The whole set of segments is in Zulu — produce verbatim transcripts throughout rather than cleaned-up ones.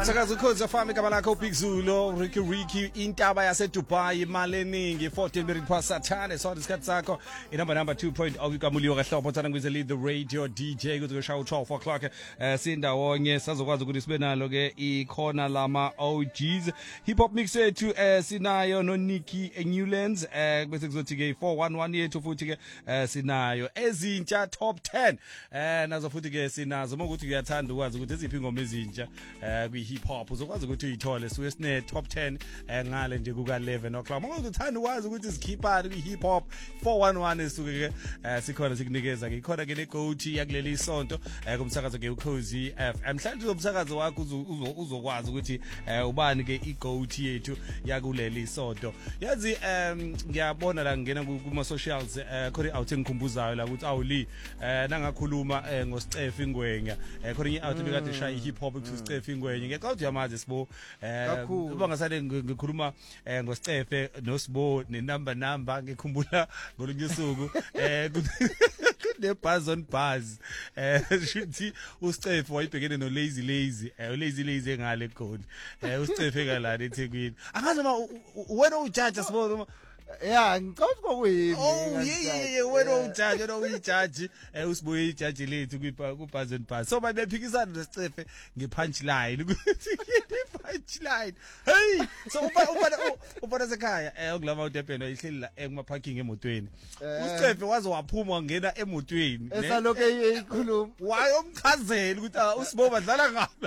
Umsakazo ukhozi afami igama lakho Big Zulu Ricky Ricky intaba yase Dubai imali eningi fourteen minutes past sathane so isikhathi sakho inamba number two point oh ikamuliwe kahlobo thana ngwize lead the radio D J kuze kushawa twelve o'clock eh sindawonye sizokwazi ukuthi sibe nalo ke ikhona lama O Gs hip hop mix ethu eh sinayo no Nikki Newlands eh bese kuzothi ke four one one yethu futhi ke eh sinayo ezintsha top ten eh nazo futhi ke sinazo ukuthi kuyathanda ukwazi ukuthi eziphi ingoma ezintsha eh kwi hip hop uzokwazi ukuthi uyithole suke sine top ten eh ngale nje kuka eleven o'clock manje uthanda ukwazi ukuthi sikhiphani kwi hip hop four one one esuke ke eh sikhona sikunikeza ke ikhona ke le goatee yakuleli isonto eh kumsakazo ke ukhozi F M mhlawumbe umsakazo wakho uzokwazi ukuthi eh ubani ke igoatee yethu yakuleli isonto yazi em ngiyabona la ngena kuma socials eh khona out engikhumbuzayo la ukuthi awuli eh nangakhuluma ngosicefe ingwenya eh khona i-out bekade shaya hip hop kusicefe ingwenya ngiyaqala yamazi sibo eh uba ngasale ngikhuluma ngosicefe nosibo ne number number ngikhumbula ngolunye usuku eh ne buzz on buzz eh shithi usicefe wayibhekene no lazy lazy eh lazy lazy engale code eh usicefe kalana eThekwini angazi ma wena ujudge sibo yeah ngicela kokuyini oh yeah yeah wena ujudge no uyijudge eh usibuye ijudge lethu ku buzz on buzz so babephikisana nesicefe ngepunchline ukuthi punchline hey so uba uba uba sekhaya eh okulama uDurban wayihleli la kuma parking emotweni usicefe waze waphuma ngena emotweni esaloke ikhuluma wayomchazela ukuthi usibo badlala ngapha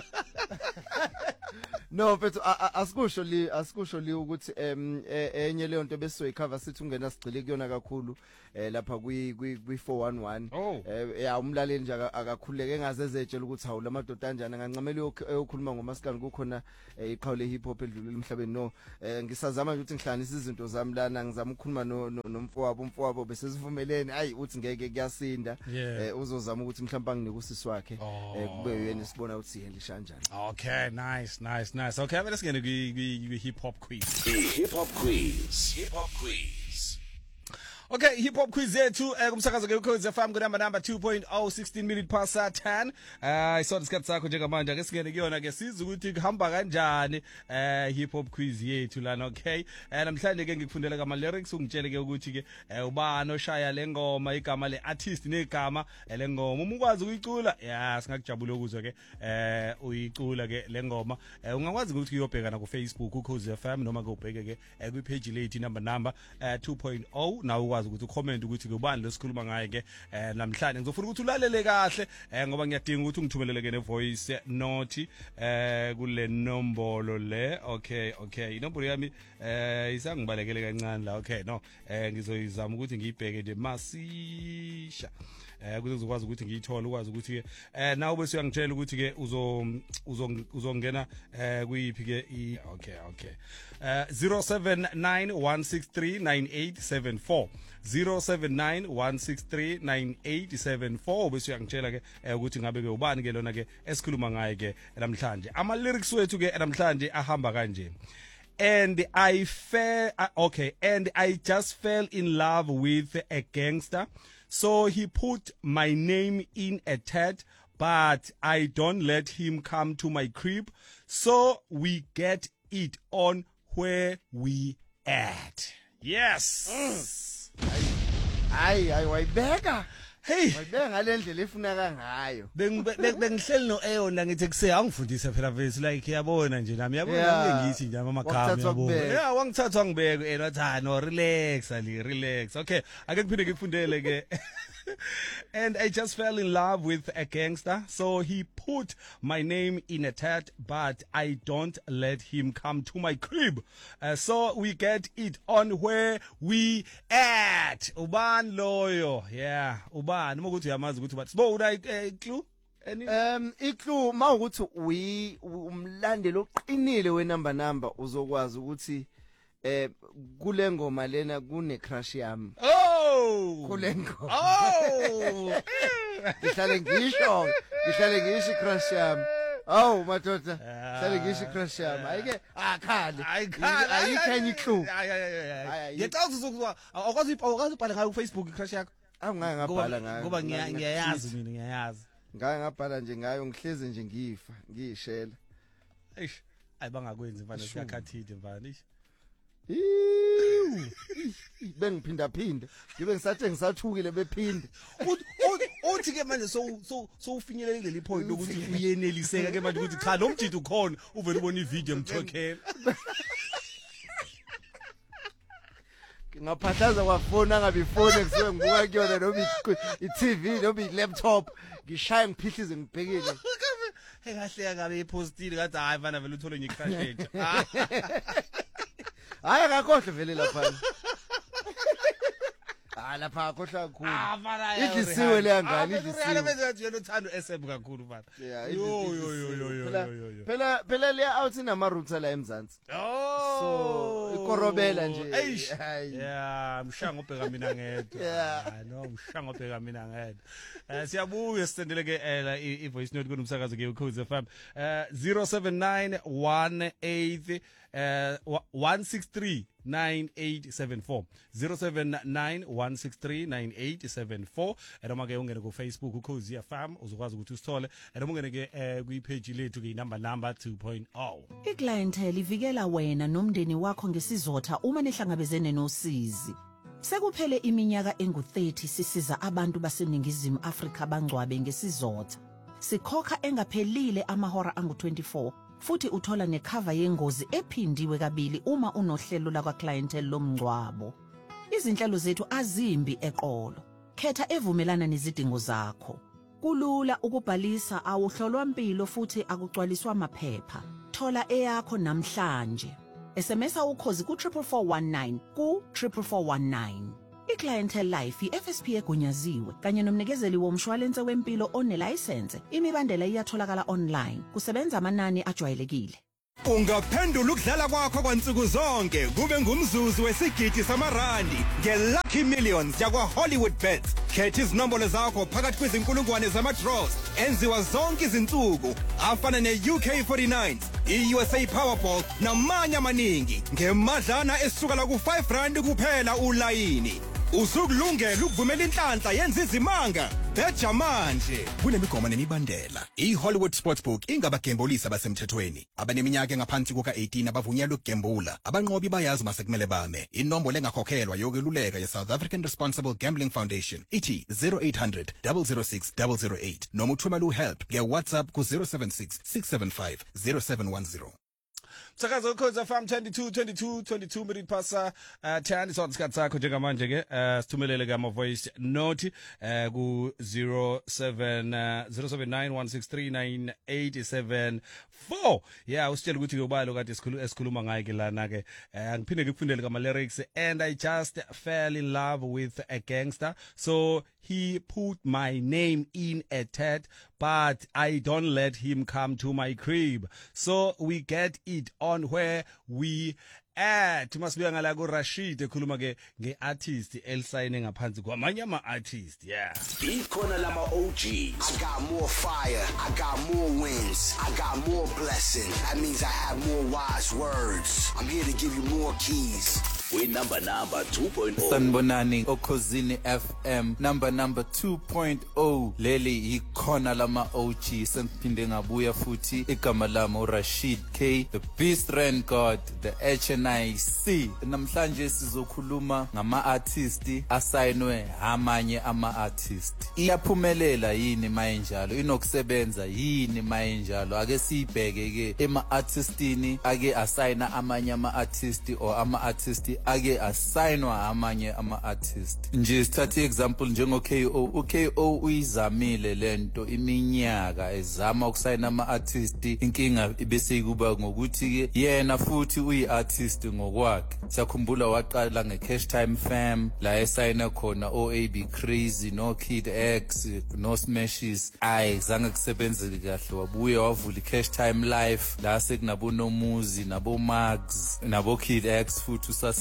no but asikusho li asikusho li ukuthi em enye leyo nto bese soyicover sithi ungena sigcile kuyona kakhulu eh lapha kwi kwi four one one eh ya umlaleli nje akakhuleke engazezejela ukuthi hawu lamadoda kanjani ngancamela ukukhuluma ngomasikani kukhona iqhawule hip hop edlule emhlabeni no ngisazama nje ukuthi ngihlanganise izinto zami lana ngizama ukukhuluma nomfowabo umfowabo bese sivumelene ayi uthi ngeke kuyasinda uzozama ukuthi mhlawumbe anginike usisi wakhe kube yena sibona ukuthi yendlisha kanjani. Okay, nice nice nice okay let's get a hip hop quiz hip hop quiz hip hop quiz okay hip hop quiz yethu kumsakazo ke ukhozi F M ku number number two point oh sixteen minutes past ten eh so isikhathi sakho njengamanje ake singene kuyona ke siza ukuthi kuhamba kanjani eh hip hop quiz yethu lana okay eh namhlanje ke ngikufundela kama lyrics ungitshele ke ukuthi ke ubani oshaya lengoma igama le artist negama lengoma uma ukwazi ukuyicula ya singakujabula ukuzwe ke eh uyicula ke lengoma ungakwazi ukuthi uyobhekana ku Facebook ukhozi F M noma kubheke ke kwi page lethu number number two point oh nawo ukuthi ucomment ukuthi kubani lesikhuluma ngaye ke namhlanje ngizofuna ukuthi ulalele kahle ngoba ngiyadinga ukuthi ungithumelele ke ne voice note eh kule nombolo le okay okay inombolo yami eh isangibalekele kancane la okay no eh ngizoyizama ukuthi ngiyibheke nje masisha eh ukuze uzokwazi ukuthi ngiyithola ukwazi ukuthi ke eh nawe bese uyangitshela ukuthi ke uzo uzongena eh kuyiphi ke i okay okay eh zero seven nine one six three nine eight seven four zero seven nine one six three nine eight seven four bese uyangitshela ke ukuthi ngabe ke ubani ke lona ke esikhuluma ngaye ke namhlanje ama lyrics wethu ke namhlanje ahamba kanje. And I fell, okay, and I just fell in love with a gangster. So he put my name in a tat, but I don't let him come to my crib. So we get it on where we at. Yes. Ay, ay, wayibeka. Hey, wayibeka ngalendlela efuneka ngayo. Bengihleli no Eona ngithi kuse angifundise phela vesi like yabona nje nami yabona ngithi nje amakhama yabona. Yeah, wangithatha ngibeke ena wathi no relax ali relax. Okay, ake kuphinde ngikufundele ke. And I just fell in love with a gangster, so he put my name in a tat, but I don't let him come to my crib. Uh, so we get it on where we at. Uban loyo, yeah. Uban, uma ukuthi uyamazi ukuthi bathi sibo una clue? Um iclue mawukuthi uyi umlandelo oqinile we number number uzokwazi ukuthi eh kule ngoma lena kune crush yami. Oh kule ngoma. Oh ngihlale ngisho ngihlale ngisho crush yami. Oh madoda hlale ngisho crush yami ayike akhali ayikhali ayikhenye iclue. Ngiyacela ukuzwa awukwazi awukwazi ubhala ngayo ku Facebook crush yakho. Awungeke ngabhala ngayo ngoba ngiyayazi mina ngiyayazi ngake ngabhala nje ngayo ngihleze nje ngifa ngiyishela eish ayibangakwenzi mfana siyakhathide mfana ish Iwu bengiphinda phinde ngibe ngisathi ngisathukile bephinde uthi ke manje so so so ufinyelele kuleli point ukuthi uyeneliseka ke manje ukuthi cha lo mjidi ukhona uvela ubona ivideo emthokhela ngaphathaza kwafona ngabe ifone kusuke ngibuka kuyona noma i-T V noma i-laptop ngishaya ngiphihlize ngibhekile engahleka ngabe ipostile kathi hayi mfana vele uthole nje crash edge hayi akakhohle vele lapha ah lapha akhohla kakhulu idlisiwe le ngane idlisiwe bese nje uthando S M kakhulu mfana yo yo yo yo yo phela phela le out inama router la eMzansi oh so ikorobela nje yeah mshanga obheka mina ngedwa no mshanga obheka mina ngedwa eh siyabuya sisendele ke i voice note kunomsakazo ke uCodes F M eh zero seven nine one eight uh one six three nine eight seven four zero seven nine one six three nine eight seven four noma ke ungene ku Facebook uCodes F M uzokwazi ukuthi usithole noma ungene ke ku page lethu ke number number two point oh iClientele ivikela wena nomndeni wakho ngesizotha uma nehlangabezene nosizi sekuphele iminyaka engu thirty sisiza abantu baseningizimu Afrika bangcwabe ngesizotha sikhokha engaphelile amahora angu twenty-four futhi uthola necover yengozi ephindiwe kabili uma unohlelo la kwaClientele lomngcwabo izinhlelo zethu azimbi eqolo khetha evumelana nezidingo zakho kulula ukubhalisa awuhlolwa impilo futhi akucwaliswa amaphepha thola eyakho namhlanje S M S awukhozi ku four four one nine ku four four one nine iClientele Life i-F S P egunyaziwe kanye nomnikezeli womshwalense wempilo onelicense imibandela iyatholakala online kusebenza amanani ajwayelekile Ungaphendula ukudlala kwakho kwansuku zonke kube ngumzuzu wesigidi samarandi ngeLucky Millions yakwa Hollywood Bets khetha izinombolo zakho phakathi kwezinkulungwane zama-draws enziwa zonke izinsuku afana ne-U K forty-nine i-U S A Powerball namanye amaningi ngemadlana esuka la ku five rand kuphela ulayini usukulungela ukuvumela inhlanhla yenza izimanga beja manje kunemigomo nemibandela iHollywood Sportsbook ingabagembolisi abasemthethweni abaneminyaka engaphansi kuka eighteen abavunyelwe ukugembula abanqobi bayazi masekumele bame inombolo engakhokhelwa yokweluleka ye-South African Responsible Gambling Foundation ithi zero eight hundred zero zero six zero zero eight noma uthumela uhelp nge-WhatsApp ku zero seven six six seven five zero seven one zero Msakazo Codes F M twenty-two twenty-two twenty-two minute past uh, ten so isikhathi sakho njengamanje ke uh, sithumelele ke ama voice note uh, ku zero seven nine one six three nine eight seven four yeah usitshela ukuthi ubalo kade esikhuluma ngaye ke lana ke ngiphinde ngikufundele kama lyrics and I just fell in love with a gangster so he put my name in a tat but I don't let him come to my crib so we get it on where we at masibuya ngala ku Rashid ekhuluma ke ngeartist elisayine ngaphansi kwamanye ama artist yeah ikhona lama O Gs I got more fire I got more wins I got more blessing that means I have more wise words I'm here to give you more keys we number number two point oh Sanbonani Okhosini F M number number two point oh leli ikhona lama O G sengiphinde ngabuya futhi igama lami uRashid K the Beast Ren God the H N I C namhlanje sizokhuluma ngama artist asayinwe amanye ama artist iyaphumelela yini mayenjalo inokusebenza yini mayenjalo ake sibheke ke ema artistini ake asayina amanye ama artist or ama artist ake asayinwa amanye ama artist nje sithathe example njengo K O u K O uyizamile lento iminyaka ezama ukusayina ama artist inkinga bese kuba ngokuthi ke yena futhi uyi artist ngokwakhe siyakhumbula waqala ngeCash Time Fam la esayina khona O A B Crazy no Kid X no Smashes ay zange kusebenzele kahle wabuye wavula iCash Time Life la sekunabo Nomuzi nabo Mags nabo Kid X futhi usase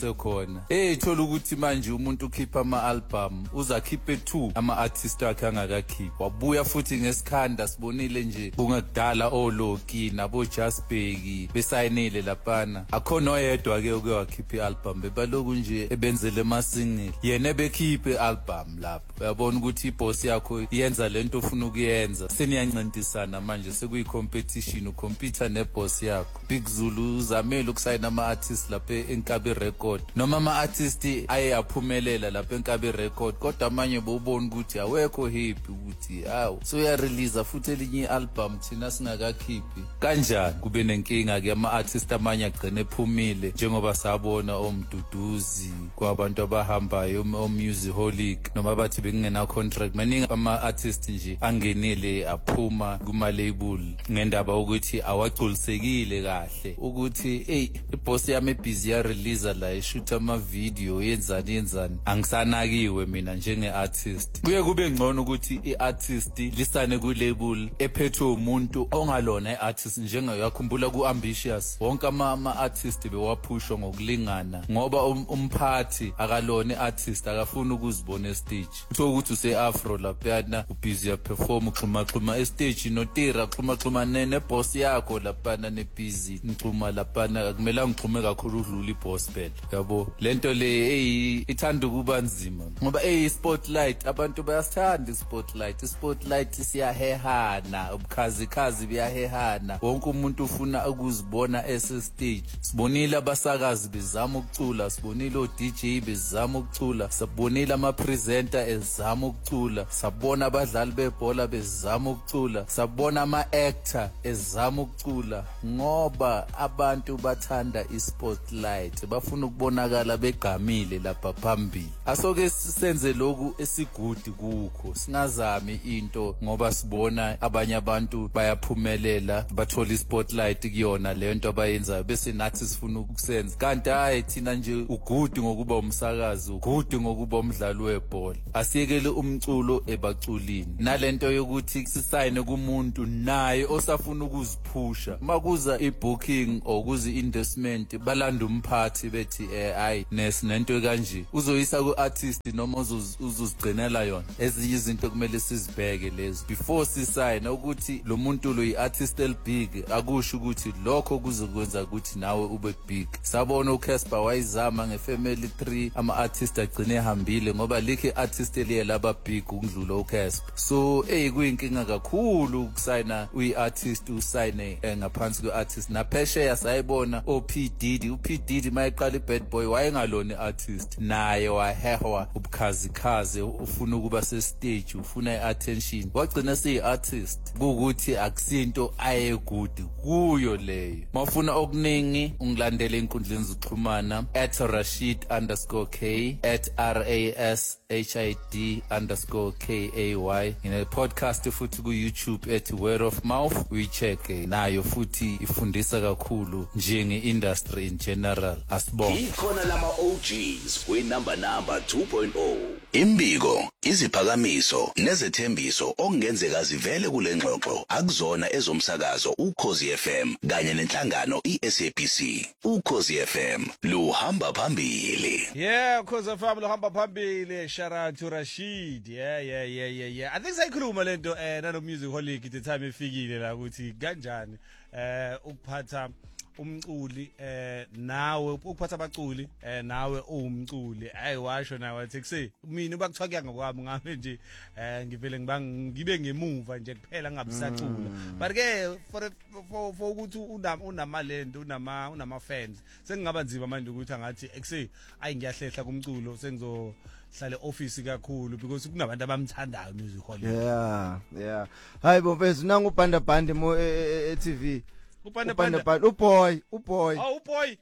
kusekhona eh thola ukuthi manje umuntu ukhipha ama album uzakhiphe two ama artist akhe angakakhipha wabuya futhi ngesikhanda sibonile nje kungakudala oLoki nabo Jasbeki besayinile lapana akhona oyedwa ke uke wakhipha ialbum bebaloku nje ebenzele ama single yena bekhiphe album lapho uyabona ukuthi iboss yakho yenza lento ufuna ukuyenza seniyancintisana manje sekuyi competition ucompete neboss yakho Big Zulu uzamela ukusayina ama artists lapha eNkabi Record noma ama artists ayaphumelela lapha eNkabi Record kodwa manje bobona ukuthi awekho happy ukuthi hawo so ya release futhi elinye album thina singakakhiphi kanjani kube nenkinga ke ama artists amanye agcine ephumile njengoba sabona oMduduzi kwabantu abahambayo oMusicaholic noma bathi bekungena contract maningi ama artists nje angenile aphuma kuma label ngendaba ukuthi awagculisekile kahle ukuthi hey iboss yami busy ya release la ishoot ama video yenzani yenzani angisanakiwe mina njenge artist kuye kube ngcono ukuthi iartist lisane ku label ephethwe umuntu ongalona iartist njengayakhumbula ku Ambitious wonke ama artist bewaphushwa ngokulingana ngoba umphathi akalona iartist akafuna ukuzibona stage utho ukuthi use afro lapha ubusy ya perform xhuma xhuma stage notira xhuma xhuma nene boss yakho lapha ne busy ngxhuma lapha akumela ngixhume kakhulu udlula iboss phela yabo lento le hey ithanda kuba nzima ngoba hey spotlight abantu bayasithanda spotlight spotlight siyahehana ubukhazi khazi biyahehana wonke umuntu ufuna ukuzibona ese stage sibonile abasakazi bezama ukucula sibonile o D J bezama ukucula sabonile ama presenter ezama ukucula sabona abadlali bebhola bezama ukucula sabona ama actor ezama ukucula ngoba abantu bathanda ispotlight bafuna ukubonakala begqamile lapha phambili asoke senze lokhu esigudi kukho singazami into ngoba sibona abanye abantu bayaphumelela bathola ispotlight kuyona lento abayenzayo bese nathi sifuna ukusenza kanti hayi thina nje ugudi ngokuba umsakazi ugudi ngokuba umdlali webhola asiyekele umculo ebaculini nalento yokuthi sisayine kumuntu naye osafuna ukuziphusha makuza ibooking okuzi investment balanda umphathi bethi eh ayi nesinento kanje uzoyisa ku artist noma uzozigcinela yona ezinye izinto kumele sizibheke lezo before sisayina ukuthi lo muntu lo iartist el big akusho ukuthi lokho kuzokwenza ukuthi nawe ube big sabona uCasper wayizama ngefamily three ama artist agcine ehambile ngoba likhe artist eliye laba big ukudlula uCasper so hey kuyinkinga kakhulu ukusayina uyiartist usayine ngaphansi kweartist naphesheya sayibona o P Diddy u P Diddy mayeqala iBad Boy wayengalona iartist naye wahehwa ubukhazi khaze ufuna ukuba se stage ufuna iattention wagcina seyiartist ukuthi akusinto aye good kuyo leyo mafuna okuningi ungilandele inkundleni zokuxhumana at rashid underscore k at r a s h i d underscore k a y ine podcast futhi ku YouTube at Word of Mouth uyicheck nayo futhi ifundisa kakhulu njenge industry in general asibonge ikhona lama O Gs kwi number number two point oh imbiko iziphakamiso nezethembiso okungenzeka zivele kule ngxoxo akuzona ezomsakazo uKhosi F M kanye nenhlangano iS A B C uKhosi F M luhamba phambili yeah Khosi F M luhamba phambili shout out to Rashid yeah yeah yeah yeah yeah I think sayikhuluma lento eh nalo Musicaholic the time efikile la ukuthi kanjani eh ukuphatha umculi eh nawe ukuphatha abaculi eh nawe uwumculi ayiwasho nawe athi kuse mina bakuthoka ngokwami ngame nje eh ngivele ngibe ngemuva nje kuphela ngabisacula but ke for for for ukuthi unamalento unama unama fans sengingaba nzima manje ukuthi angathi ekuse ayi ngiyahlehla kumculo sengizo hlale office kakhulu because kunabantu abamthandayo Musicaholic yeah yeah hayi bomfethu nangu banda bande mo e T V upanda panda uboy uboy oh uboy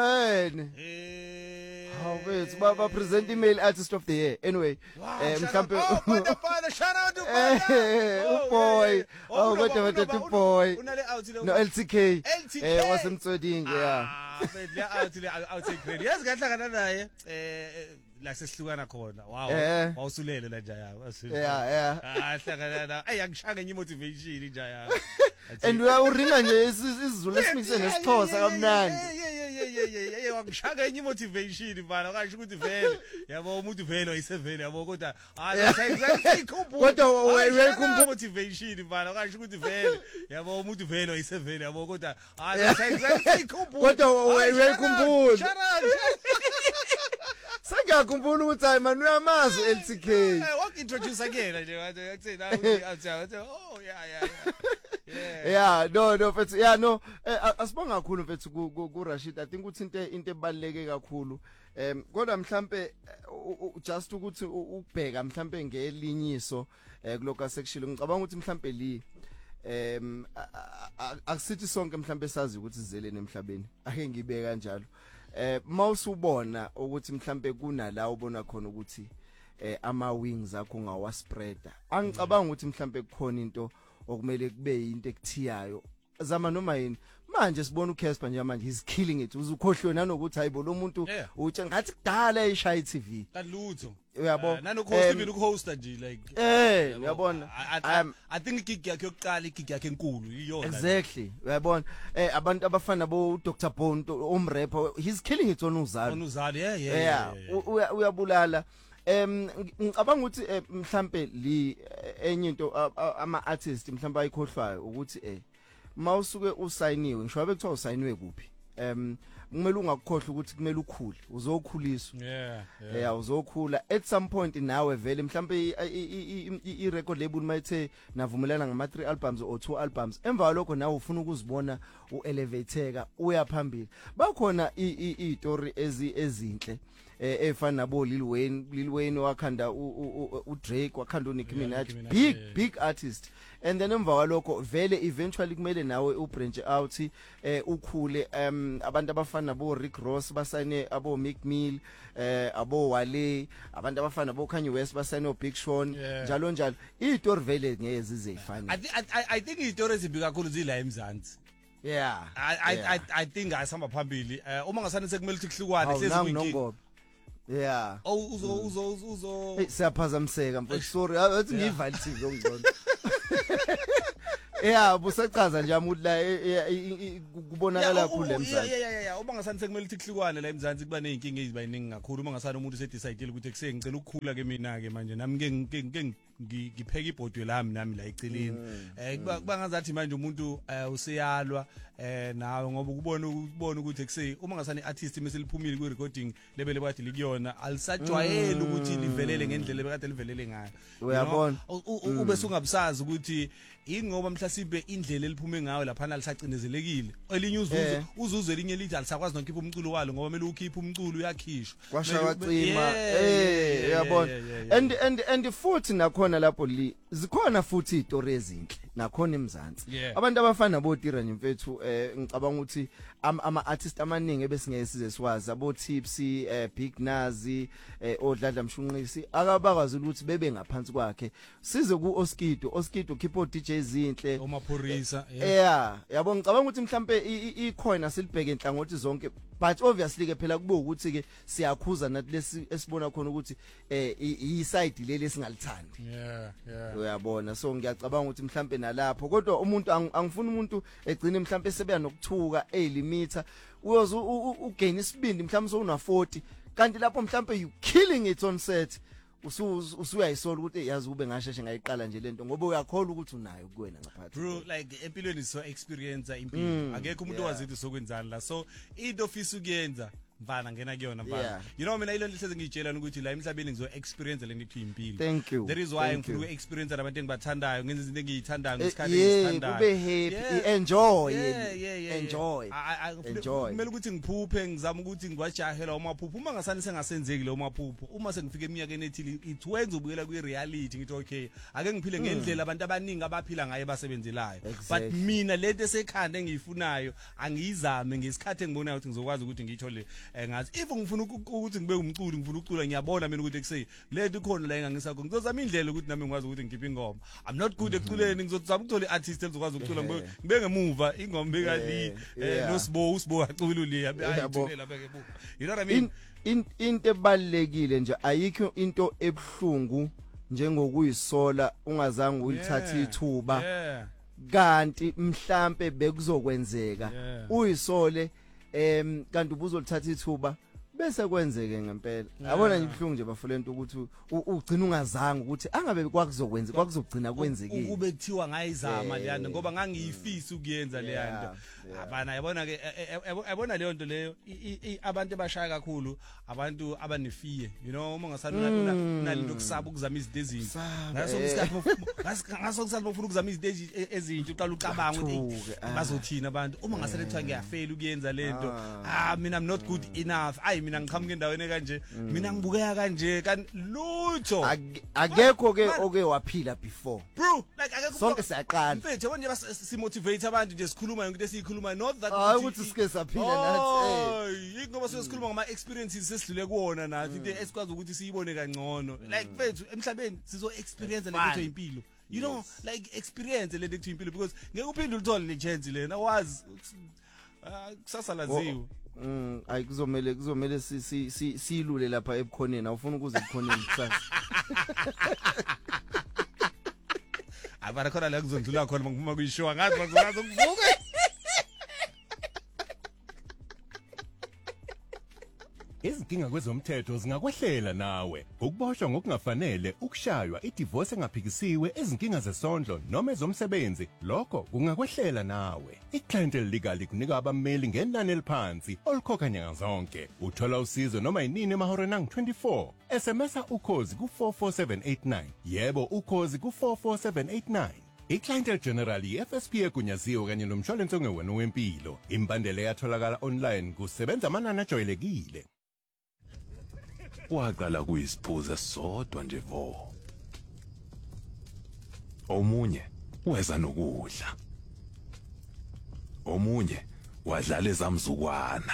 ene eh how wait baba present email artist of the year anyway eh mhlambe upanda panda shout out to panda uboy oh kodwa kodwa uboy unale out le no L T K eh wasemtsoding yeah mfethu la out le out credit yazi kahlangana naye eh la sesihlukana khona wow wawusulele la nja yawo yeah yeah ah hlangana la ay angishanga ngi motivation nja yawo and we uringa nje isizulu esimikise nesixhosa kamnandi yeah yeah yeah yeah yeah wakushaka enye motivation bana kasho ukuthi vele yabo umuntu vele ayisevele yabo kodwa kodwa uyayikhumbula motivation bana kasho ukuthi vele yabo umuntu vele ayisevele yabo kodwa ayikhumbula kodwa uyayikhumbula Sengiyakhumbula ukuthi hayi man uyamazi L T K. Eh wak introduce again nje ngathi nathi oh yeah yeah yeah. Yeah no no mfethu yeah no asibonga kakhulu mfethu ku Rashid I think ukuthi into into ebaleke kakhulu em kodwa mhlambe just ukuthi ubheka mhlambe ngelinyiso kuloko section ngicabanga ukuthi mhlambe li em akusithi sonke mhlambe sazi ukuthi sizelene emhlabeni ake ngibe kanjalo eh mawusubona ukuthi mhlambe kunala ubona khona ukuthi eh ama wings akho ngawaspreader angicabanga ukuthi mhlambe kukhona into okumele kube into ekuthiyayo zama noma yini manje sibona uCasper nje manje he's killing it uzukhohlwe nanokuthi hayibo lo muntu utshe ngathi kudala eShaya T V kalutho uyabo nanohost even ukuhosta nje like eh uyabona I think igig yakhe yokuqala igig yakhe enkulu iyona exactly uyabona eh abantu abafana bo Doctor Bonto umrapper he's killing it on uzalo on uzalo yeah yeah uyabulala em ngicabanga ukuthi mhlambe li enye into ama artists mhlambe ayikhohlwayo ukuthi eh mawusuke usayiniwe ngisho abe kuthiwa usayiniwe kuphi em kumele ungakukhohle ukuthi kumele ukhule uzokhuliswa yeah yeah uzokhula at some point nawe vele mhlambe i record label mayithe navumelana ngama three albums or two albums emva lokho nawe ufuna ukuzibona uelevateka uya phambili bakhona i story ezi ezinhle efana nabo Lil Wayne Lil Wayne wakhanda u Drake wakhanda u Nicki Minaj big big artist and then emva kwalokho vele eventually kumele nawe u branch out eh ukhule um abantu abafana nabo Rick Ross basayine abo Meek Mill eh abo Wale abantu abafana nabo Kanye West basayine o Big Sean njalo njalo istory vele ngeke zizeyifana I think istory ezibika kakhulu zila eMzansi yeah I I I think asihamba phambili uma ngasane sekumele ukuthi kuhlukwane hlezi yeah oh uzo uzo uzo hey siyaphazamiseka mfowethu sorry athi ngiyivalithile ngizona yeah busachaza nje amuthi la kubonakala kakhulu eMzansi yeah yeah yeah uma ngasani sekumele ukuthi kuhlukwane la eMzansi kuba nezinkinga ezibayiningi kakhulu uma ngasani umuntu usedecide ukuthi kuseke ngicela ukukhula ke mina ke manje nami ngeke ngeke ngipheka ibhodwe lami nami la eceleni eh kuba ngazathi manje umuntu useyalwa eh nawe ngoba ukubona ukubona ukuthi kuse uma ngasani artist meseliphumile ku recording lebele bathi likuyona alisajwayele ukuthi livelele ngendlela bekade livelele ngayo uyabona ube sungabusazi ukuthi ingoba mhlasibe indlela eliphume ngayo lapha nalisacinezelekile elinye uzuzo uzuzo elinye lithi alisakwazi nokukhipha umculo walo ngoba mele ukhipha umculo uyakhishwa kwasha wacima eh uyabona and and and futhi nakhona lapho li zikhona futhi izitori ezinhle nakhona eMzansi abantu abafana nabo Tira nje mfethu eh ngicabanga ukuthi ama artists amaningi ebesingeke size siwazi abo Tipsy eh Big Nazi eh oDladla Mshunqisi akabakwazi ukuthi bebe ngaphansi kwakhe size ku Oskido Oskido khipho D J ezinhle omaphorisa yeah yabo ngicabanga ukuthi mhlambe ikhona silibheke enhlangothi zonke but obviously ke phela kube ukuthi ke siyakhuza nathi lesi esibona khona ukuthi eh i side leli singalithandi yeah yeah uyabona so ngiyacabanga ukuthi mhlambe nalapho kodwa umuntu angifuni umuntu egcine mhlambe sebeya nokuthuka elimitha uyoze ugain isibindi mhlambe so una forty kanti lapho mhlambe you killing it on set usuyayisola ukuthi yazi ube ngasheshe ngayiqala nje lento ngoba uyakholwa ukuthi unayo kuwena ngaphathi bro like empilweni so experience impilo akekho umuntu owazithi sokwenzani la so into ofisa ukuyenza mfana ngena kuyona mfana you know mina ilo lihleze ngiyitshelana ukuthi la emhlabeni ngizo experience lento ithi impilo thank you that is why ngifuna uku experience nabantu engibathandayo ngenza izinto engiyithandayo ngesikhathi engizithandayo kube happy enjoy enjoy enjoy kumele ukuthi ngiphuphe ngizama ukuthi ngiwajahela umaphupho uma ngasani sengasenzeki lo maphupho uma sengifike eminyakeni ethile it wenza ubuyela kwi reality ngithi okay ake ngiphile ngendlela abantu abaningi abaphila ngaye basebenzelayo but mina lento esekhanda engiyifunayo angiyizame ngesikhathi engibonayo ukuthi ngizokwazi ukuthi ngiyithole ngazi if ngifuna ukuthi ngibe umculi ngifuna ukucula ngiyabona mina ukuthi ekuse lento ikhona la engangisakho ngizozama indlela ukuthi nami ngikwazi ukuthi ngikhiphe ingoma I'm not good ekuculeni ngizozama ukuthola artist elizokwazi ukucula ngibe ngemuva ingoma bekali no Sibo uSibo acula le ayithulela beke buka you know what I mean into ebalekile nje ayikho into ebhlungu njengokuyisola ungazange ulithatha ithuba kanti mhlambe bekuzokwenzeka uyisole em kanti ubuzolithatha ithuba bese kwenzeke ngempela yabona nje ibhlungu nje bafulento ukuthi ugcina ungazanga ukuthi angabe kwakuzokwenza kwakuzogcina kwenzekile ukube kuthiwa ngayizama leyana ngoba ngangiyifisa ukuyenza leyana abana yabona ke yabona leyo nto leyo abantu abashaya kakhulu abantu abanefiye you know uma ngasana nalento kusaba ukuzama izinto ezinhle ngaso kusikhathi ngaso kusathi ufuna ukuzama izinto ezinhle uqala ucabanga ukuthi bazothina abantu uma ngasale kuthiwa ngiyafela ukuyenza lento ah mina I'm not good enough ay mina ngiqhamuka endaweni kanje mina ngibukeka kanje kan lutho akekho ke oke waphila before bro like akekho sonke siyaqala mfethu yabona nje simotivate abantu nje sikhuluma yonke esikhuluma not that ah ukuthi sike saphila nathi eh ngoba sesikhuluma ngama experiences sesidlule kuona nathi into esikwazi ukuthi siyibone kangcono like mfethu emhlabeni sizo experience le into impilo you know like experience le into impilo because ngeke uphinde uthole le chance lena wazi kusasa laziwe Mm ayikuzomela kuzomela si silule lapha ebukhoneni awufuna ukuze ebukhoneni kusasa abara khona la kuzondlula khona ngifuma kuyishowa ngathi bazozazo kuvuka Izinkinga kwezomthetho zingakwehlela nawe ukuboshwa ngokungafanele ukushaywa idivorce engaphikisiwe ezinkinga zesondlo noma ezomsebenzi lokho kungakwehlela nawe iClientele Legal kunika abameli ngenani eliphansi olikhokha nyanga zonke uthola usizo noma yinini emahoreni angu twenty-four SMSa ukhozi ku four four seven eight nine yebo ukhozi ku four four seven eight nine iClientele General F S P egunyaziwe kanye nomshwalense ongewena wempilo imbandela yatholakala online kusebenza amanani ajwayelekile waqala kuyisiphuza sodwa nje vo omunye weza nokudla omunye wadlala ezamzukwana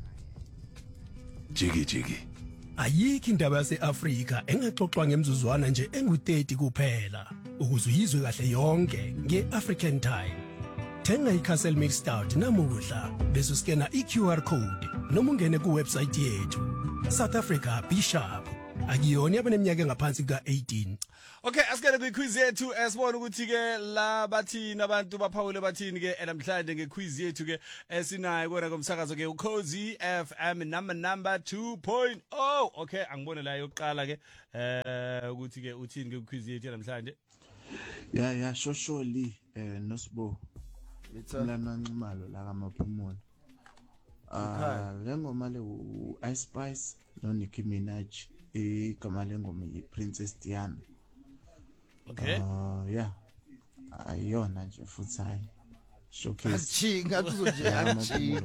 jiki jiki ayikho indaba yaseAfrika engaxoxwa ngemzuzwana nje engu thirty kuphela ukuze uyizwe kahle yonke ngeAfrican Time thenga iCastle Mixed Stout namuhla bese uskena iQ R code noma ungene ku website yethu South Africa Bishop akiyona abaneminyaka engaphansi ka eighteen. Okay asikele kwiquiz yethu esibona ukuthi ke la bathini abantu baphawule bathini ke namhlanje ngequiz yethu ke esinayo kona komsakazo ke uKhozi F M number number two point oh okay angibone la yokuqala ke eh ukuthi ke uthini ke kwiz yethu namhlanje ya ya shosholi eh nosbo lithana nximalo la kamaphumulo ah lengoma le u Ice Spice no Nicki Minaj igama lengoma yi Princess Diana. Okay. Ah yeah. Ayona nje futhi hayi. Showcase. Chinga kuzoje achi.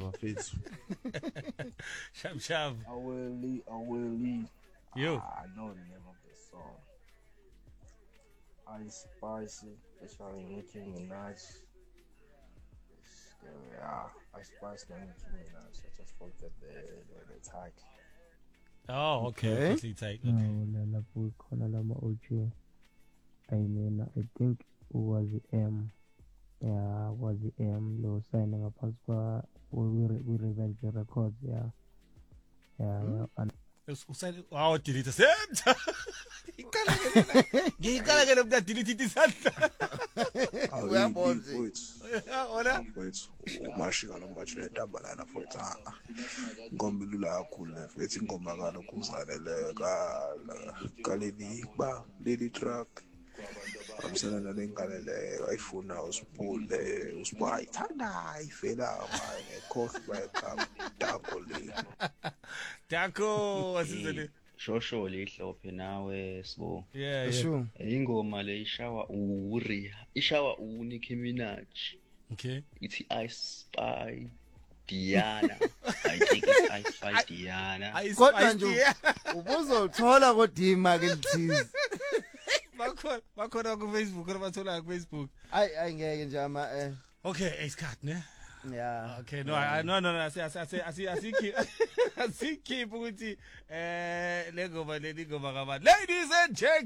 Sham sham. I will leave, I will leave. You. I know the name of the song. Ice Spice, especially Nicki Minaj. Yeah, Ice Spice no Nicki Minaj. I just forgot the the, the tag. Oh, okay. Okay. Tight. Okay. No, lapho khona lama O G. I mean, I think it was M. Yeah, was M. Lo signing ngaphansi kwa we we Revenge Records. Yeah. Yeah. Hmm? Yeah. Usayini wow delete sent. Ikala ke. Ngikala ke lokuthi delete isandla. Uyabona. Hola. Wait. Umashika lombajule ndabalana futhi. Ngombe lula kakhulu futhi ingoma kana kumzanele ka kaleni ba lady track. Amsana nale ngane le ayifuna usipule usibayi thanda ifela manje coffee by cup dako le. Dako asizele. Shosho lihlophe nawe sibo. Yeah, yeah. Ingoma le ishawa uRi, ishawa uNicki Minaj. Okay. Ithi Ice Spice Diana. I think it's Ice Spice Diana. Kodwa nje ubuzothola kodima ke lithize. Bakhona bakhona ku Facebook abathola ku Facebook. Ay ayingeke nje ama eh. Okay, isikhathi ne? Yeah. Okay, no, I, no, no, no, asi asi asi asi keep asi keep ukuthi eh le ngoma le ngoma kabantu. Ladies and gentlemen